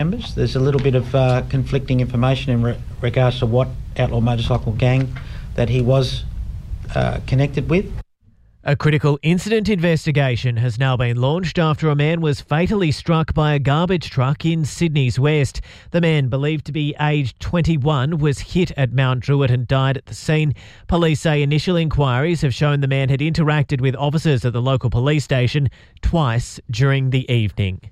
members. There's a little bit of conflicting information in regards to what outlaw motorcycle gang that he was connected with. A critical incident investigation has now been launched after a man was fatally struck by a garbage truck in Sydney's west. The man, believed to be aged 21, was hit at Mount Druitt and died at the scene. Police say initial inquiries have shown the man had interacted with officers at the local police station twice during the evening.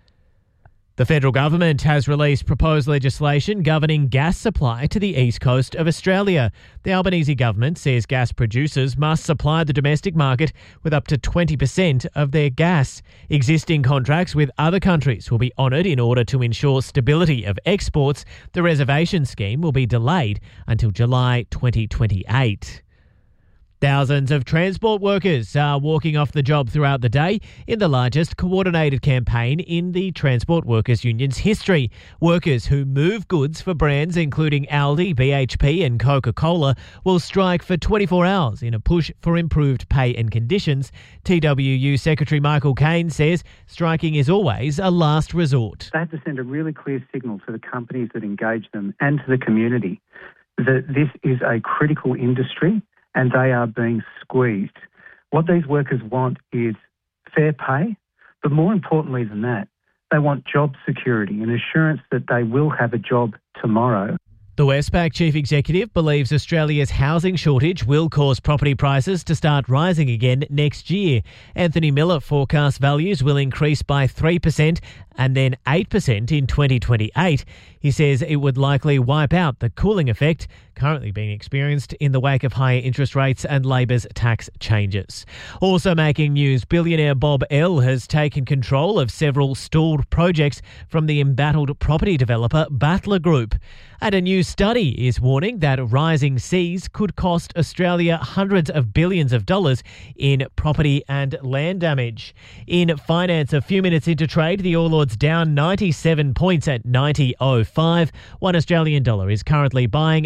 The federal government has released proposed legislation governing gas supply to the east coast of Australia. The Albanese government says gas producers must supply the domestic market with up to 20% of their gas. Existing contracts with other countries will be honoured in order to ensure stability of exports. The reservation scheme will be delayed until July 2028. Thousands of transport workers are walking off the job throughout the day in the largest coordinated campaign in the Transport Workers Union's history. Workers who move goods for brands including Aldi, BHP and Coca-Cola will strike for 24 hours in a push for improved pay and conditions. TWU Secretary Michael Caine says striking is always a last resort. They have to send a really clear signal to the companies that engage them and to the community that this is a critical industry and they are being squeezed. What these workers want is fair pay, but more importantly than that, they want job security and assurance that they will have a job tomorrow. The Westpac chief executive believes Australia's housing shortage will cause property prices to start rising again next year. Anthony Miller forecasts values will increase by 3% and then 8% in 2028. He says it would likely wipe out the cooling effect currently being experienced in the wake of higher interest rates and Labor's tax changes. Also making news, billionaire Bob L has taken control of several stalled projects from the embattled property developer Battler Group. And a new study is warning that rising seas could cost Australia hundreds of billions of dollars in property and land damage. In finance, a few minutes into trade, the All Ords down 97 points at 90.05. One Australian dollar is currently buying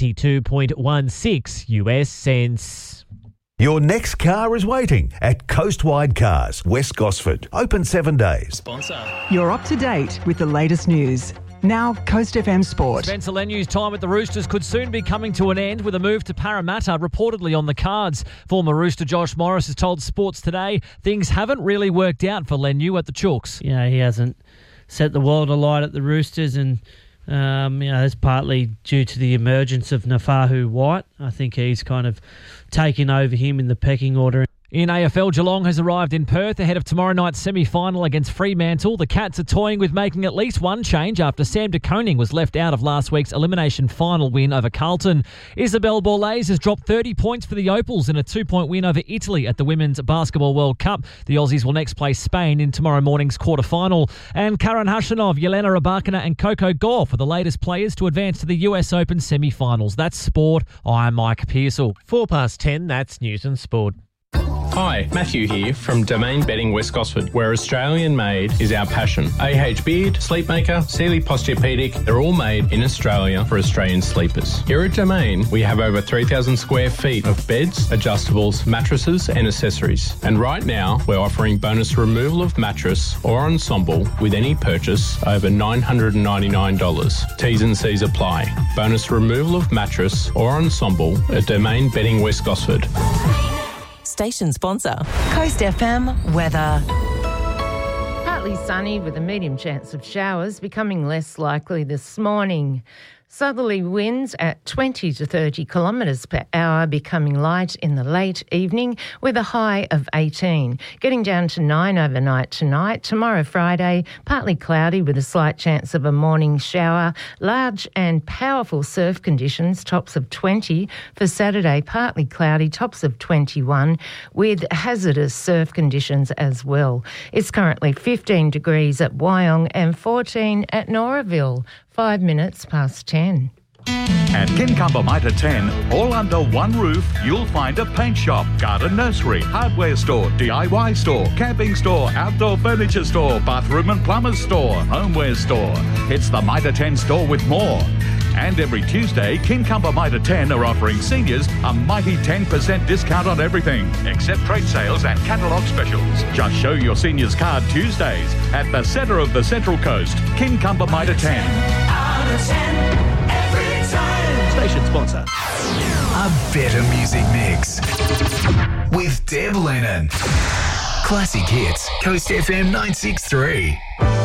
72.16 US cents. Your next car is waiting at Coastwide Cars, West Gosford. Open 7 days. Sponsor. You're up to date with the latest news. Now, Coast FM Sport. Spencer Lenu's time at the Roosters could soon be coming to an end with a move to Parramatta reportedly on the cards. Former Rooster Josh Morris has told Sports Today things haven't really worked out for Lenu at the Chooks. You know, he hasn't set the world alight at the Roosters and, that's partly due to the emergence of Nafahu White. I think he's kind of taken over him in the pecking order. In AFL, Geelong has arrived in Perth ahead of tomorrow night's semi-final against Fremantle. The Cats are toying with making at least one change after Sam de Koning was left out of last week's elimination final win over Carlton. Isabel Borlase has dropped 30 points for the Opals in a 2-point win over Italy at the Women's Basketball World Cup. The Aussies will next play Spain in tomorrow morning's quarter-final. And Karen Khachanov, Yelena Rybakina and Coco Gauff are the latest players to advance to the US Open semi-finals. That's sport. I'm Mike Pearsall. 10:04, that's news and sport. Hi, Matthew here from Domain Bedding West Gosford, where Australian made is our passion. AH Beard, Sleepmaker, Sealy Posturepedic, they're all made in Australia for Australian sleepers. Here at Domain, we have over 3,000 square feet of beds, adjustables, mattresses and accessories. And right now, we're offering bonus removal of mattress or ensemble with any purchase over $999. T's and C's apply. Bonus removal of mattress or ensemble at Domain Bedding West Gosford. Station sponsor. Coast FM weather. Partly sunny with a medium chance of showers, becoming less likely this morning. Southerly winds at 20 to 30 kilometres per hour, becoming light in the late evening with a high of 18. Getting down to 9 overnight tonight. Tomorrow, Friday, partly cloudy with a slight chance of a morning shower. Large and powerful surf conditions, tops of 20. For Saturday, partly cloudy, tops of 21 with hazardous surf conditions as well. It's currently 15 degrees at Wyong and 14 at Noraville. 5 minutes past 10. At Kincumber Mitre 10, all under one roof, you'll find a paint shop, garden nursery, hardware store, DIY store, camping store, outdoor furniture store, bathroom and plumber's store, homeware store. It's the Mitre 10 store with more. And every Tuesday, Kincumber Mitre 10 are offering seniors a mighty 10% discount on everything, except trade sales and catalogue specials. Just show your seniors card Tuesdays at the centre of the Central Coast. Kincumber Mitre 10. Out of 10 every time. Station sponsor. A better music mix with Deb Lennon. Classic hits, Coast FM 963.